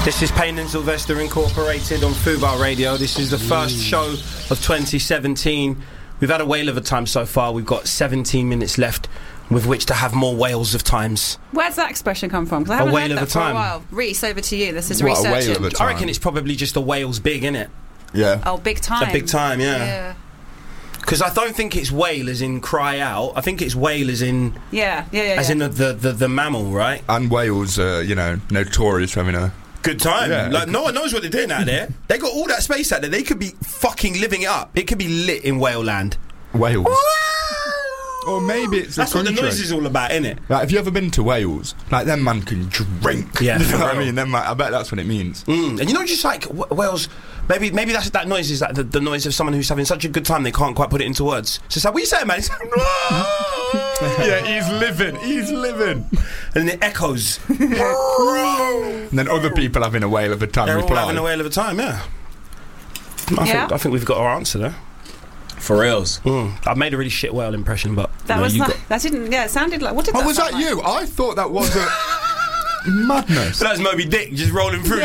This is Payne and Sylvester Incorporated on Fubar Radio. This is the first show of 2017. We've had a whale of a time so far. We've got 17 minutes left with which to have more whales of times. Where's that expression come from? 'Cause I haven't heard that for a while. Reese, over to you. This is researching. A whale of a time? I reckon it's probably just a whale's big, innit? Yeah. Oh, big time. A big time, yeah. Because I don't think it's whale as in cry out. I think it's whale as in... As in the mammal, right? And whales are, notorious for having a... good time. Yeah. Like, no one knows what they're doing out there. They got all that space out there. They could be fucking living it up. It could be lit in whale land. Wales. Or maybe it's that's what the noise is all about, innit? Like, have you ever been to Wales? Like, them man can drink. Yeah, you know what I mean? Them man, I bet that's what it means. And just like Wales, maybe that noise is like the noise of someone who's having such a good time they can't quite put it into words. So it's like, what are you saying, man? It's like, yeah, he's living. And it echoes. And then other people having a whale of a time. They're all having a whale of a time, yeah. I think we've got our answer there. For reals. I've made a really shit whale impression, but that didn't. Yeah, it sounded like. What did that? Was that like? you? I thought that was a madness. But that was Moby Dick just rolling through.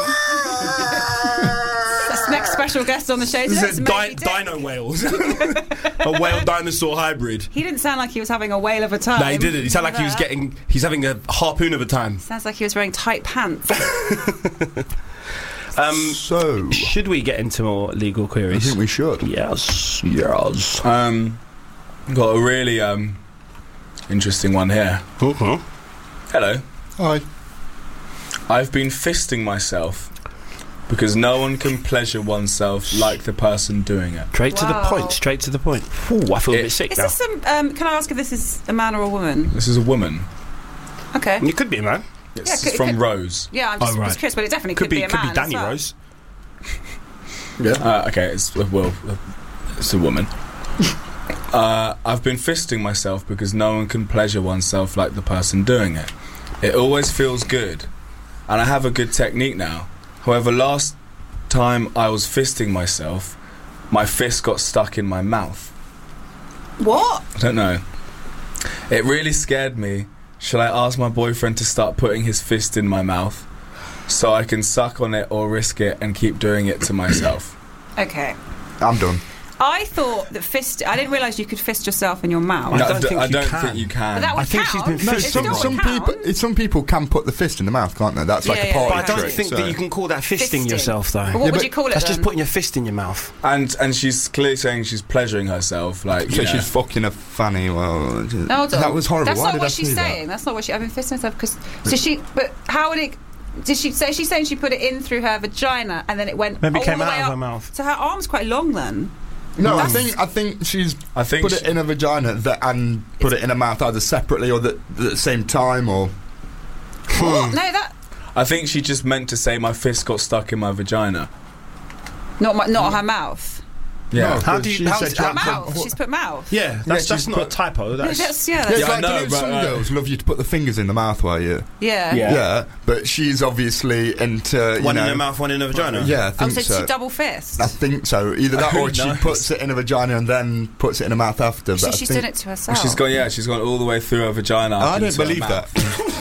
That's the next special guest on the show. This is dino whales. A whale dinosaur hybrid. He didn't sound like he was having a whale of a time. No, he didn't. He sounded like he's having a harpoon of a time. Sounds like he was wearing tight pants. So, should we get into more legal queries? I think we should. Yes. Got a really interesting one here. Hello. Hi. I've been fisting myself because no one can pleasure oneself like the person doing it. Straight to the point. Ooh, I feel a bit sick now. Is this can I ask if this is a man or a woman? This is a woman. Okay. It could be a man. It's from Rose. Yeah, I'm just curious, but it definitely could be a man. Could be Danny Rose. Yeah. Okay, it's a woman. I've been fisting myself because no one can pleasure oneself like the person doing it. It always feels good, and I have a good technique now. However, last time I was fisting myself, my fist got stuck in my mouth. What? I don't know. It really scared me. Shall I ask my boyfriend to start putting his fist in my mouth so I can suck on it or risk it and keep doing it to myself? Okay. I'm done. I thought that I didn't realise you could fist yourself in your mouth. I don't think you can. But that would she's been fisting. Some people can put the fist in the mouth, can't they? That's like a party trick. But I don't think that you can call that fisting yourself, though. But what would you call it? That's just putting your fist in your mouth. And she's clearly saying she's pleasuring herself, like so she's fucking a fanny. Well, no, that was horrible. That's Why not what she's saying. That's not what I've been fisting myself because. So she. But how would it? Did she say she's saying she put it in through her vagina and then it went maybe all came the out way of up? her mouth. So her arm's quite long then. No, I think she's put it in her vagina and put it in her mouth either separately or at the same time or. What? No, that. I think she just meant to say my fist got stuck in my vagina. Not her mouth. Yeah. No, how do you? Her mouth. She's put mouth. Yeah, that's not a typo. That's yeah. I know. Some girls love you to put the fingers in the mouth while you. Yeah. But she's obviously into one in her mouth, one in her vagina. Yeah, I think so. so. She double fist. I think so. Either that or she Nice. puts it in her vagina and then puts it in her mouth after. So she's doing it to herself. She's gone all the way through her vagina. I don't believe that.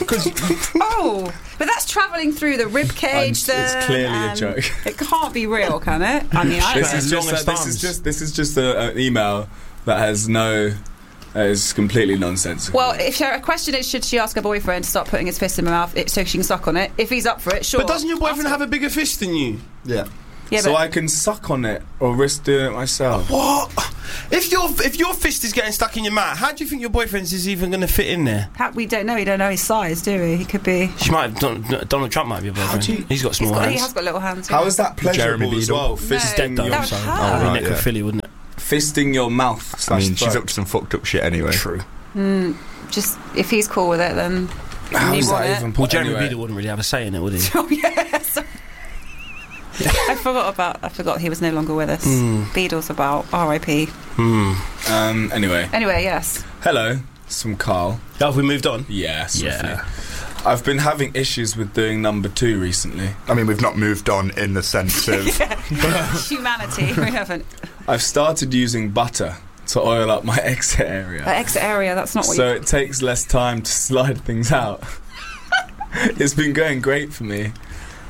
But that's travelling through the rib cage. It's clearly a joke. It can't be real, can it? I mean, this is just an email that has no. Is completely nonsensical. Well, if her question is, should she ask her boyfriend to start putting his fist in her mouth so she can suck on it? If he's up for it, sure. But doesn't your boyfriend have a bigger fist than you? Yeah. Yeah, so I can suck on it or risk doing it myself. What? If your fist is getting stuck in your mouth, how do you think your boyfriend's is even going to fit in there? We don't know. We don't know his size, do we? He could be. She might. Donald Trump might be a boyfriend. He's got small hands. He has got little hands. How is that pleasurable as well? Fisting that would hurt. Necrophilia, wouldn't it? Fisting your mouth. I mean, she's up to some fucked up shit anyway. True. Just if he's cool with it, then. How is that even? Well, Jeremy Beadle wouldn't really have a say in it, would he? Oh yes. I forgot he was no longer with us. Beadle's about R.I.P. Anyway, yes. Hello, it's from Carl. Oh, have we moved on? Yes. Yeah. I've been having issues with doing number 2 recently. I mean, we've not moved on in the sense of humanity. We haven't. I've started using butter to oil up my exit area. Exit area. That's not what. So it takes less time to slide things out. It's been going great for me.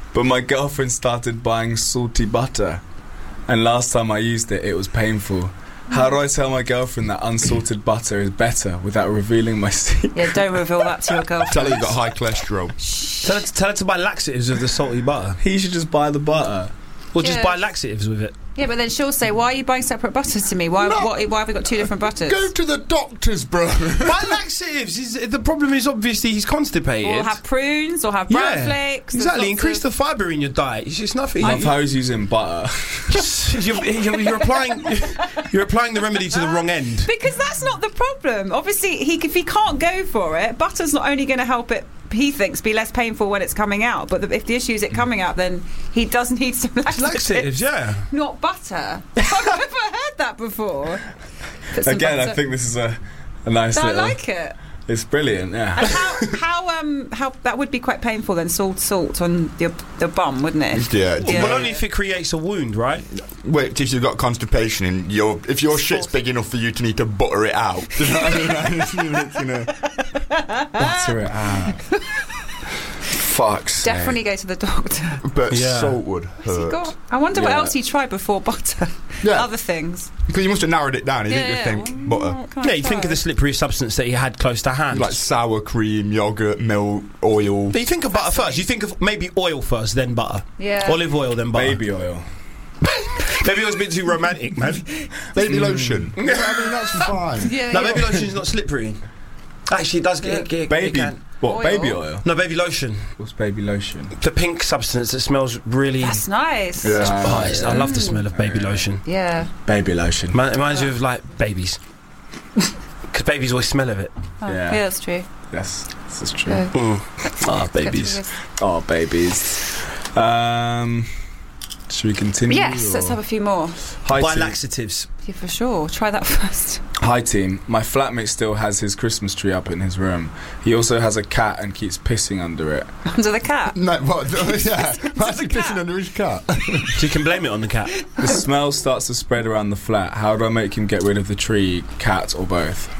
but my girlfriend started buying salty butter, and last time I used it, it was painful. How do I tell my girlfriend that unsalted butter is better without revealing my secret? Yeah, don't reveal that to your girlfriend. Tell her you've got high cholesterol. Tell her to buy laxatives with the salty butter. He should just buy the butter. Or just buy laxatives with it. Yeah, but then she'll say, why are you buying separate butters to me? Why have we got 2 different butters? Go to the doctors, bro. Buy laxatives. The problem is obviously he's constipated. Or have prunes, or have brown flakes. Exactly. Increase the fibre in your diet. It's just nothing. I love how he's using butter. You're applying the remedy to the wrong end. Because that's not the problem. Obviously, if he can't go for it, butter's not only going to help it, he thinks, be less painful when it's coming out. But if the issue is it coming out, then he does need some laxatives. Yeah. Not butter. I've never heard that before. Again, I think this is a nice I little... like it. It's brilliant, yeah. And how that would be quite painful then, salt on the bum, wouldn't it? Yeah. Well, only if it creates a wound, right? Wait, if you've got constipation and if your shit's big enough for you to need to butter it out. Do you know what I mean? Butter it out. Fuck's sake. Definitely go to the doctor. But salt would hurt. I wonder what else he tried before butter. Yeah. Other things. Because you must have narrowed it down. He didn't just think butter. Yeah, you think of the slippery substance that he had close to hand. Like sour cream, yoghurt, milk, oil. But you think of butter first. You think of maybe oil first, then butter. Yeah. Olive oil, then butter. Baby oil. Maybe it was a bit too romantic, man. Baby lotion. I mean, that's fine. Yeah, baby lotion's not slippery. Actually, it does get baby. What? Oil? Baby oil? No, baby lotion. What's baby lotion? The pink substance that smells really... That's nice. Yeah. I love the smell of baby lotion. Yeah. Baby lotion. It reminds you of, like, babies. Because babies always smell of it. Oh, yeah, that's true. Yes, this is true. Babies. Oh, babies. Should we continue? Yes, let's have a few more. Buy laxatives. Yeah, for sure. Try that first. Hi team, my flatmate still has his Christmas tree up in his room. He also has a cat and keeps pissing under it. Under the cat? No, what? Yeah. Why's he pissing under his cat? So you can blame it on the cat. The smell starts to spread around the flat. How do I make him get rid of the tree, cat, or both?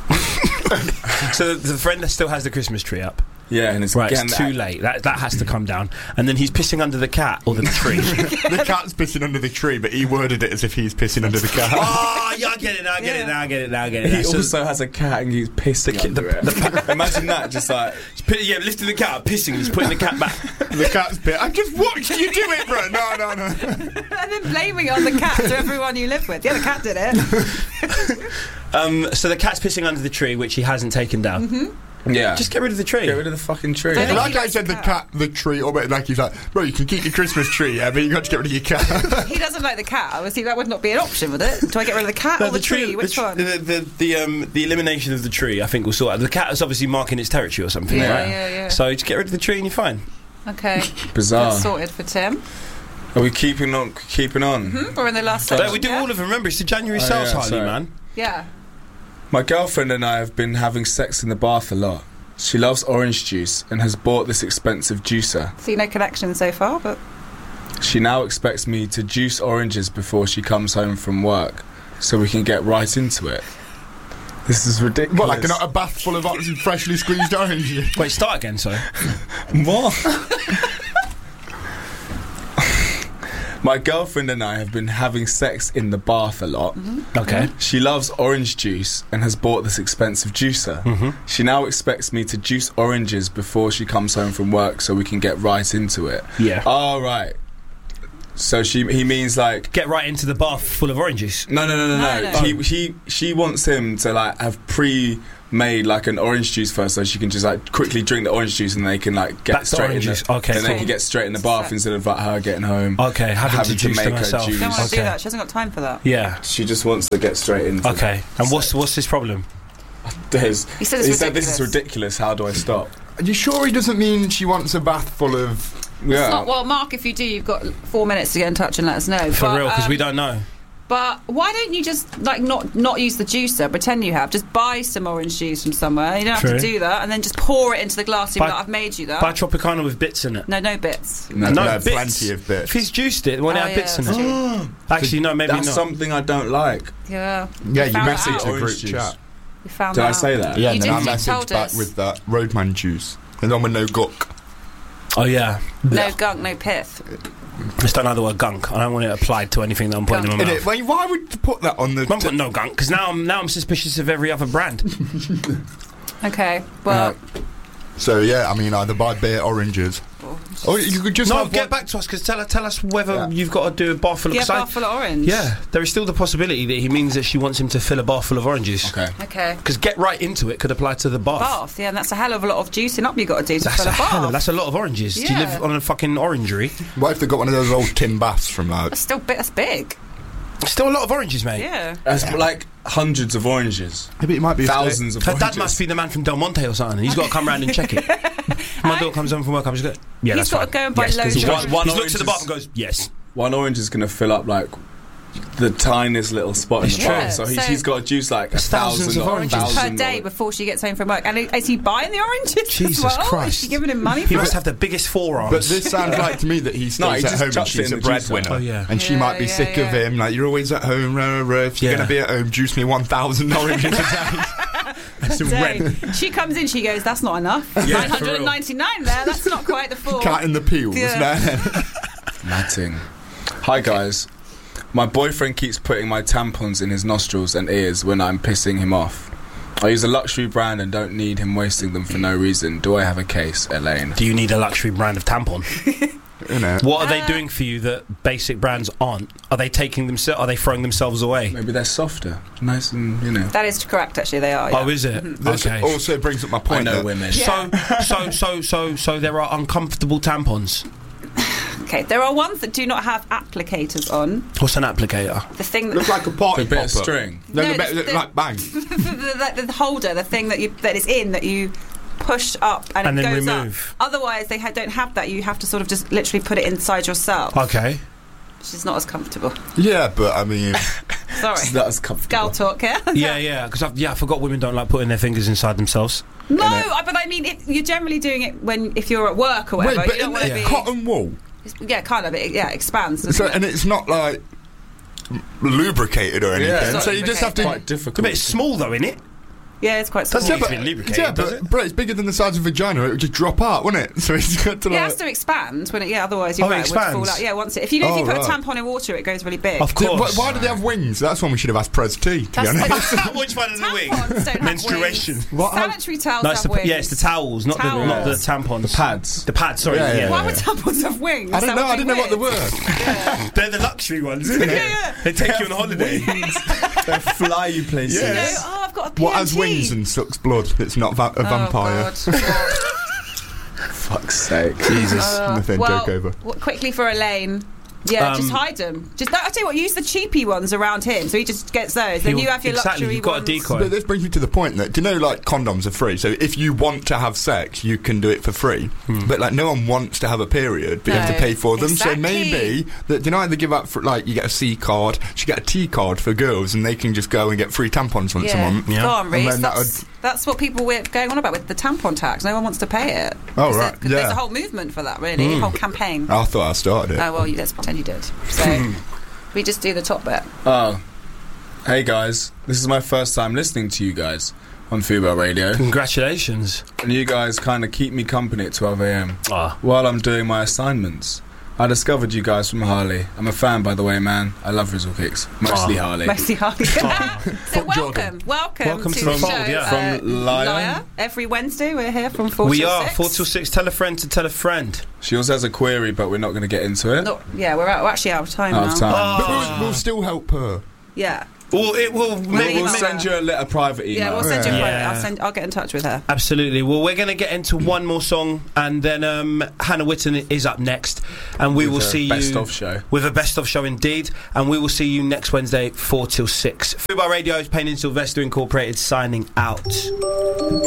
So the friend that still has the Christmas tree up. Yeah, and it's too late. That has to come down. And then he's pissing under the cat or the tree. The cat's pissing under the tree, but he worded it as if he's pissing under the cat. Oh, yeah, I get it now. He also has a cat and he's pissing under it. Imagine that, just like... lifting the cat up, pissing, and he's putting the cat back. The cat's pissing. I just watched you do it, bro. No. And then blaming it on the cat to everyone you live with. Yeah, the cat did it. So the cat's pissing under the tree, which he hasn't taken down. Mm-hmm. Yeah. Just get rid of the tree. Get rid of the fucking tree. Like I said, the cat, the tree, or like he's like, bro, you can keep your Christmas tree, yeah, but you got to get rid of your cat. He doesn't like the cat. Obviously, that would not be an option, would it? Do I get rid of the cat or the tree? Which one? The elimination of the tree, I think, will sort out. The cat is obviously marking its territory or something, right? Yeah. So just get rid of the tree and you're fine. Okay. Bizarre. That's sorted for Tim. Are we keeping on? Mm-hmm. We're in the last section. We do all of them. Remember, it's the January sales, Harley, man. Yeah. My girlfriend and I have been having sex in the bath a lot. She loves orange juice and has bought this expensive juicer. See no connection so far, but... She now expects me to juice oranges before she comes home from work, so we can get right into it. This is ridiculous. What, like a bath full of freshly squeezed oranges? Wait, start again, sorry. What? My girlfriend and I have been having sex in the bath a lot. Mm-hmm. Okay. She loves orange juice and has bought this expensive juicer. Mm-hmm. She now expects me to juice oranges before she comes home from work so we can get right into it. Yeah. Oh, right. So he means like... Get right into the bath full of oranges. No. She wants him to like have pre-made like an orange juice first, so she can just like quickly drink the orange juice and they can like get straight in the, okay, then they can get straight in the bath instead of like her getting home. Okay, having to make her juice. She don't want to do that. She hasn't got time for that. Yeah. She just wants to get straight into Okay. And what's his problem? He said this is ridiculous. How do I stop? Are you sure he doesn't mean she wants a bath full of... Yeah. Not, well, Mark, if you do, you've got 4 minutes to get in touch and let us know. For real, because we don't know. But why don't you just like not use the juicer? Pretend you have. Just buy some orange juice from somewhere. You don't have to do that, and then just pour it into the glass. Like, I've made you that. Buy Tropicana with bits in it. No bits. No bits. Plenty of bits. If he's juiced it, won't it have bits in it? Actually, no, maybe not. That's something I don't like. Yeah. Yeah, you message a group chat. We found Did out. I say that? Yeah, and then I messaged back with that Roadman juice, and then with no guck. Oh yeah. No gunk, no pith. Just don't know the word gunk. I don't want it applied to anything that I'm putting in my mouth. Wait, why would you put that on the... I'm putting no gunk, because now I'm suspicious of every other brand. Okay, well... So, yeah, I mean, either buy beer, oranges... Or you could just get back to us, because tell us whether you've got to do a bar full of... Yeah, bar full of orange. Yeah, there is still the possibility that he means that she wants him to fill a bar full of oranges. Okay. Because get right into it could apply to the bath. Bath, yeah, and that's a hell of a lot of juicing up you've got to do to fill a bath. That's a lot of oranges. Yeah. Do you live on a fucking orangery? What if they've got one of those old tin baths from like... That's big. Still a lot of oranges, mate. Yeah. That's like hundreds of oranges. Maybe it might be thousands of Her oranges. dad must be the man from Del Monte or something. He's got to come round and check it. My daughter comes home from work, I'm just going, yeah, He's that's got fine. to go and buy yes, loads of he one looks at the bath and goes, yes. One orange is going to fill up like the tiniest little spot in the bath. So he's got to juice like 1,000 of oranges per day before she gets home from work. And is he buying the oranges? Jesus as well? Christ. Is she giving him money for He it? must have the biggest forearms. But this sounds like to me that he stays at home and she's a breadwinner. Oh, yeah. And she might be sick of him. Like, you're always at home, if you're going to be at home, juice me 1,000 oranges a day. That's rent. She comes in, she goes, that's not enough. 999 there, that's not quite the full. Cutting the peels, Matting. Hi guys. My boyfriend keeps putting my tampons in his nostrils and ears when I'm pissing him off. I use a luxury brand and don't need him wasting them for no reason. Do I have a case, Elaine? Do you need a luxury brand of tampon? What are they doing for you that basic brands aren't? Are they taking themselves? Are they throwing themselves away? Maybe they're softer, nice and That is correct. Actually, they are. Yeah. Oh, is it? This also brings up my point. I know women. Yeah. So there are uncomfortable tampons. Okay, there are ones that do not have applicators on. What's an applicator? The thing that looks like a party popper. A bit of string. Like bang. the holder, the thing that is in that you push up and it then goes remove. up. Otherwise, they don't have that. You have to sort of just literally put it inside yourself. Okay. Which is not as comfortable. Yeah, but I mean... Sorry. It's not as comfortable. Girl talk, yeah? Yeah, because I forgot women don't like putting their fingers inside themselves. No, but I mean, you're generally doing it if you're at work or whatever. Wait, but you don't want to be... cotton wool? Yeah, kind of. It expands. So, and it's not like lubricated or anything. Yeah, so you just have to... Quite difficult. But it's small though, isn't it? Yeah, it's quite small. It's been lubricated, does it? But it's bigger than the size of a vagina. It would just drop out, wouldn't it? So it's got to it has to expand when otherwise you're right, it would fall out. Yeah, once if you put a tampon in water, it goes really big. Of course. Why do they have wings? That's one we should have asked Prez T, to be honest. Which one is the wing? Menstruation. Sanitary towels have wings. Yeah, it's the towels, not the tampons. The pads. The pads, sorry. Why would tampons have wings? I don't know. I didn't know what they were. They're the luxury ones, isn't it? They take you on holiday. They fly you places. I've got a PMT. What has wings and sucks blood? It's not a vampire. Fuck's sake. Jesus. Nothing, joke over. Quickly for Elaine. Yeah, just hide them. I tell you what, use the cheapy ones around him, so he just gets those. Then you have your luxury you've got ones. a decoy. But this brings me to the point that, do you know, like, condoms are free, so if you want to have sex, you can do it for free. But, like, no one wants to have a period, but you have to pay for them. Exactly. So maybe, do you know how they give out, for, like, you get a C card, you get a T card for girls, and they can just go and get free tampons once a month. Yeah. Go on, Reece. And then That's what people were going on about with the tampon tax. No one wants to pay it. Oh, right. Cause there's a whole movement for that, really. A whole campaign. I thought I started it. Oh, well, let's pretend you did. So, we just do the top bit. Oh. Hey, guys. This is my first time listening to you guys on Fubar Radio. Congratulations. And you guys kind of keep me company at 12 a.m. Ah. while I'm doing my assignments. I discovered you guys from Harley. I'm a fan, by the way, man. I love Rizzle Kicks. Mostly Harley. Mostly Harley. So welcome to the fold, show. From Liar. Every Wednesday we're here from 4 till 6. We are 4 till 6. Tell a friend to tell a friend. She also has a query, but we're not going to get into it. No, yeah, we're actually out of time now. But we'll still help her. Yeah. Well, We'll send you a letter private email. Yeah, we'll send you a private. I'll get in touch with her. Absolutely. Well, we're going to get into one more song, and then Hannah Witton is up next, and we will see you best of show with a best of show indeed, and we will see you next Wednesday 4 till 6. Fubar Radio is Payne and Sylvester Incorporated signing out.